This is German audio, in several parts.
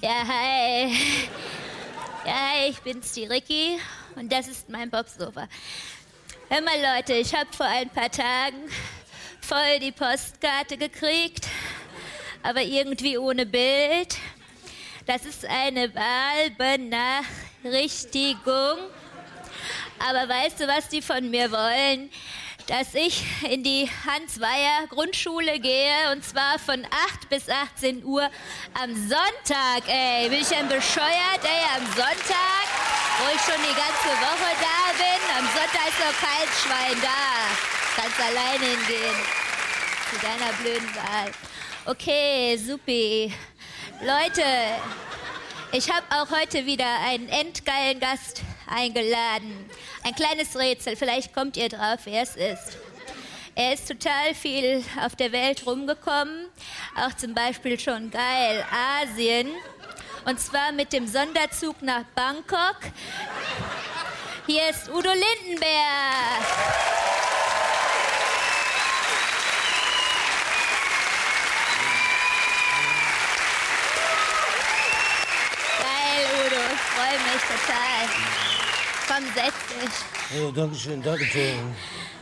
Ja, hi. Ja, hi, ich bin's, die Ricky. Und das ist mein Popsofa. Hör mal, Leute, ich habe vor ein paar Tagen voll die Postkarte gekriegt, aber irgendwie ohne Bild. Das ist eine Wahlbenachrichtigung. Aber weißt du, was die von mir wollen? Dass ich in die Hans-Weyer-Grundschule gehe, und zwar von 8 bis 18 Uhr am Sonntag, ey. Bin ich denn bescheuert, ey, am Sonntag, wo ich schon die ganze Woche da bin? Am Sonntag ist doch kein Schwein da. Kannst alleine hingehen. Zu deiner blöden Wahl. Okay, supi. Leute, ich habe auch heute wieder einen endgeilen Gast eingeladen. Ein kleines Rätsel, vielleicht kommt ihr drauf, wer es ist. Er ist total viel auf der Welt rumgekommen, auch zum Beispiel schon geil Asien, und zwar mit dem Sonderzug nach Bangkok. Hier ist Udo Lindenberg. Ich freue mich total. Komm, setz dich. Ja, danke schön, danke schön.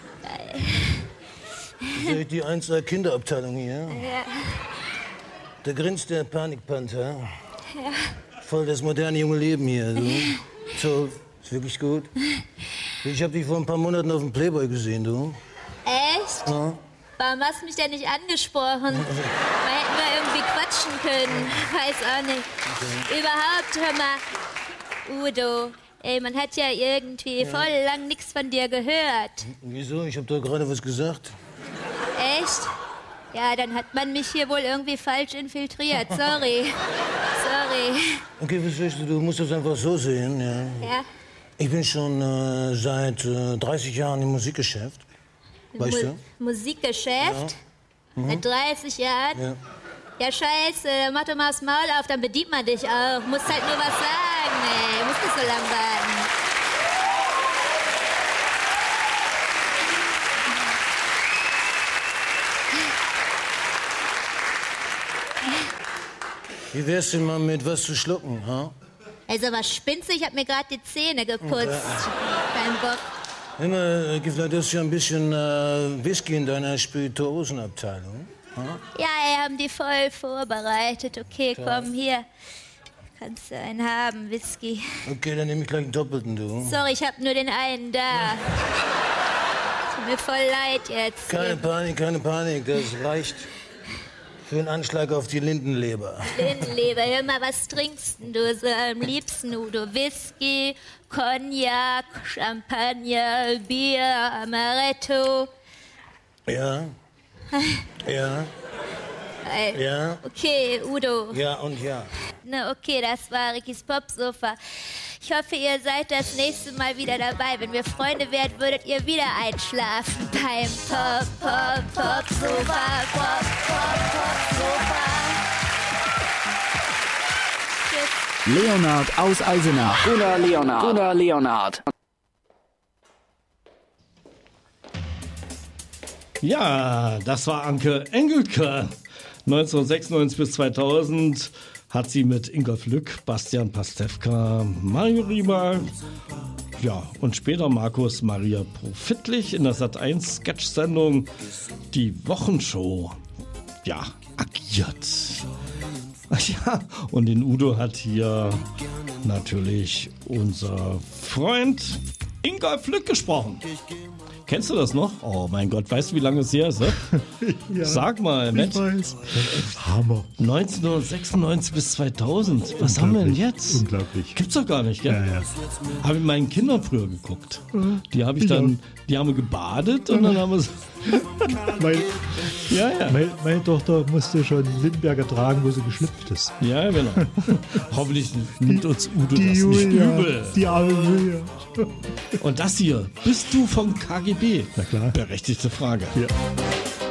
Sehe ich die 1A Kinderabteilung hier? Ja. Da grinst der Panikpanther. Ja. Voll das moderne junge Leben hier. Du. So, ist wirklich gut. Ich habe dich vor ein paar Monaten auf dem Playboy gesehen, du. Echt? Ja. Warum hast du mich denn nicht angesprochen? Wir hätten wir irgendwie quatschen können. Weiß auch nicht. Okay. Überhaupt, hör mal, Udo, ey, man hat ja irgendwie voll lang nichts von dir gehört. Wieso? Ich habe doch gerade was gesagt. Echt? Ja, dann hat man mich hier wohl irgendwie falsch infiltriert. Sorry. Okay, verstehst du musst das einfach so sehen, ja. Ja? Ich bin schon seit 30 Jahren im Musikgeschäft. Weißt du? Musikgeschäft? Ja. Seit 30 Jahren? Ja. Ja, scheiße, mach doch mal das Maul auf, dann bedient man dich auch. Musst halt nur was sagen, ey. Musst nicht so lang warten. Wie wär's denn mal mit was zu schlucken, ha? Also, was spinnst du? Ich hab mir gerade die Zähne geputzt. Kein Bock. Immer, vielleicht hast du ja ein bisschen Whisky in deiner Spirituosenabteilung. Ha? Ja, haben die voll vorbereitet. Okay, komm, hier. Kannst du einen haben, Whisky. Okay, dann nehme ich gleich einen doppelten, du. Sorry, ich hab nur den einen da. Tut mir voll leid jetzt. Keine Panik, das reicht für einen Anschlag auf die Lindenleber. Lindenleber, hör mal, was trinkst denn du so am liebsten, Udo? Whisky, Cognac, Champagner, Bier, Amaretto. Ja. Ja. Ja. Okay, Udo. Ja und ja. Na okay, das war Rickys Popsofa. Ich hoffe, ihr seid das nächste Mal wieder dabei. Wenn wir Freunde wärt, würdet ihr wieder einschlafen beim Popsofa. Tschüss. Leonhard aus Eisenach. Gunnar Leonhard. Ja, das war Anke Engelke. 1996 bis 2000 hat sie mit Ingolf Lück, Bastian Pastewka, Mario Riemer, ja, und später Markus Maria Profitlich in der Sat.1 Sketch-Sendung Die Wochenshow, ja, agiert. Ja, und den Udo hat hier natürlich unser Freund Ingolf Lück gesprochen. Kennst du das noch? Oh mein Gott, weißt du, wie lange es her ist? Ne? Ja, sag mal, Mensch. Ich weiß. Hammer. 1996 bis 2000. Was haben wir denn jetzt? Unglaublich. Gibt's doch gar nicht, gell? Ja. Habe ich meinen Kindern früher geguckt. Die habe ich dann, die haben gebadet und dann haben wir Meine Tochter musste schon Lindenberger tragen, wo sie geschlüpft ist. Ja, genau. Hoffentlich nimmt uns Udo Die das Julia, nicht übel. Die arme Julia. Und das hier, bist du vom KGB? Na klar. Berechtigte Frage. Ja.